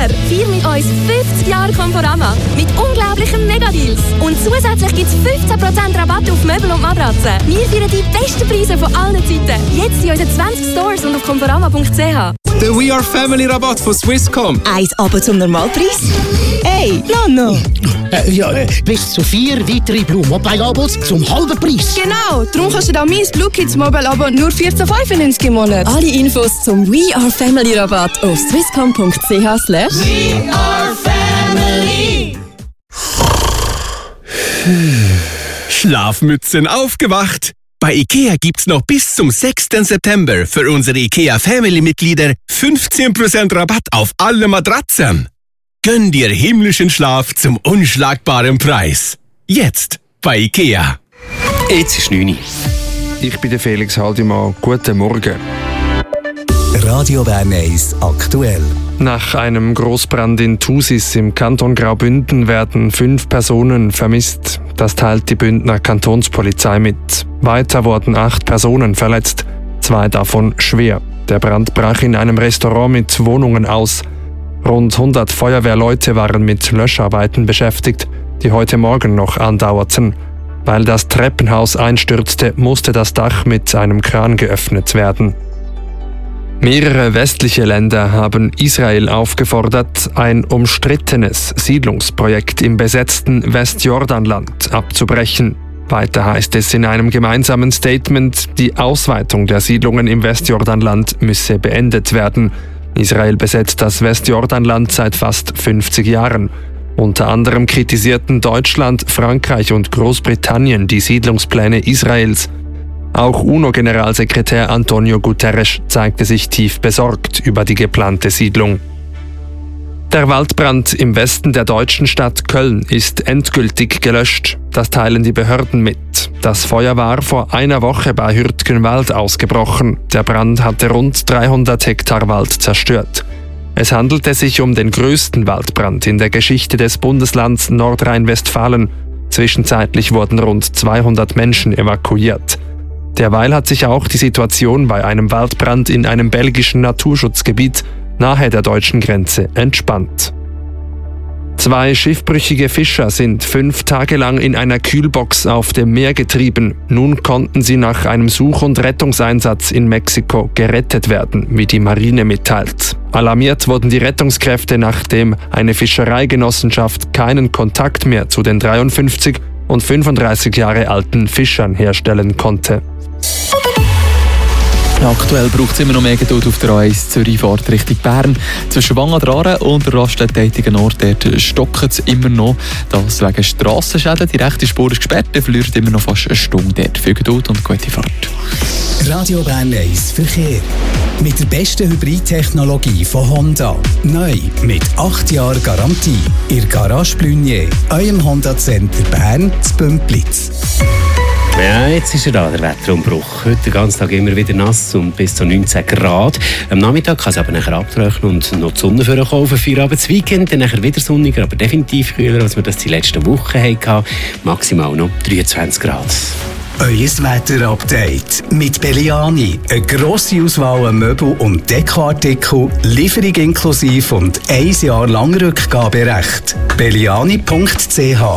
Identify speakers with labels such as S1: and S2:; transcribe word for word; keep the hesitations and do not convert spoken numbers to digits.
S1: Jahr feiern mit uns fünfzig Jahre Conforama mit unglaublichen Megadeals. Und zusätzlich gibt es fünfzehn Prozent Rabatt auf Möbel und Matratzen. Wir feiern die besten Preise von allen Zeiten. Jetzt in unseren zwanzig Stores und auf conforama punkt c h.
S2: Der We Are Family Rabatt von Swisscom.
S3: Eins Abo zum Normalpreis? Hey, Nano!
S4: Äh, ja, äh, bis zu vier weitere Blue Mobile Abos zum halben Preis.
S5: Genau, darum kannst du da mein Blue Kids Mobile Abo nur vierzehn fünfundneunzig im Monat.
S3: Alle Infos zum We Are Family Rabatt auf swisscom punkt c h slash
S6: We Are Family.
S7: Schlafmützen aufgewacht! Bei IKEA gibt's noch bis zum sechsten September für unsere IKEA Family-Mitglieder fünfzehn Prozent Rabatt auf alle Matratzen. Gönn dir himmlischen Schlaf zum unschlagbaren Preis. Jetzt bei IKEA.
S8: Jetzt ist neun Uhr. Ich bin der Felix Haldimann. Guten Morgen.
S9: Radio Bern eins aktuell.
S8: Nach einem Grossbrand in Thusis im Kanton Graubünden werden fünf Personen vermisst. Das teilt die Bündner Kantonspolizei mit. Weiter wurden acht Personen verletzt, zwei davon schwer. Der Brand brach in einem Restaurant mit Wohnungen aus. Rund hundert Feuerwehrleute waren mit Löscharbeiten beschäftigt, die heute Morgen noch andauerten. Weil das Treppenhaus einstürzte, musste das Dach mit einem Kran geöffnet werden. Mehrere westliche Länder haben Israel aufgefordert, ein umstrittenes Siedlungsprojekt im besetzten Westjordanland abzubrechen. Weiter heißt es in einem gemeinsamen Statement, die Ausweitung der Siedlungen im Westjordanland müsse beendet werden. Israel besetzt das Westjordanland seit fast fünfzig Jahren. Unter anderem kritisierten Deutschland, Frankreich und Großbritannien die Siedlungspläne Israels. Auch UNO-Generalsekretär Antonio Guterres zeigte sich tief besorgt über die geplante Siedlung. Der Waldbrand im Westen der deutschen Stadt Köln ist endgültig gelöscht. Das teilen die Behörden mit. Das Feuer war vor einer Woche bei Hürtgenwald ausgebrochen. Der Brand hatte rund dreihundert Hektar Wald zerstört. Es handelte sich um den größten Waldbrand in der Geschichte des Bundeslands Nordrhein-Westfalen. Zwischenzeitlich wurden rund zweihundert Menschen evakuiert. Derweil hat sich auch die Situation bei einem Waldbrand in einem belgischen Naturschutzgebiet nahe der deutschen Grenze entspannt. Zwei schiffbrüchige Fischer sind fünf Tage lang in einer Kühlbox auf dem Meer getrieben. Nun konnten sie nach einem Such- und Rettungseinsatz in Mexiko gerettet werden, wie die Marine mitteilt. Alarmiert wurden die Rettungskräfte, nachdem eine Fischereigenossenschaft keinen Kontakt mehr zu den dreiundfünfzig und fünfunddreißig Jahre alten Fischern herstellen konnte.
S10: Aktuell braucht es immer noch mehr Geduld auf der A eins Zürich-Fahrt Richtung Bern. Zwischen Wangen-Aare und der Raststätte-tätigen Ort stockt es immer noch. Das wegen Strassenschäden. Die rechte Spur ist gesperrt, der verliert immer noch fast eine Stunde dort. Viel Geduld und gute Fahrt.
S9: Radio Bern eins Verkehr. Mit der besten Hybridtechnologie von Honda. Neu mit acht Jahren Garantie. Ihr Garage Blunier, eurem Honda Center Bern zu Bümplitz.
S11: Ja, jetzt ist er da, der Wetterumbruch. Heute den ganzen Tag immer wieder nass und bis zu neunzehn Grad. Am Nachmittag kann es aber nachher abtrocknen und noch die Sonne vorkommen für Feierabend. Das Weekend dann nachher wieder sonniger, aber definitiv kühler, als wir das die letzten Wochen hatten. Maximal noch dreiundzwanzig Grad.
S9: Euer Wetterupdate mit Belliani. Eine grosse Auswahl an Möbel- und Dekoartikel, Lieferung inklusive und ein Jahr lang Rückgaberecht. belliani punkt c h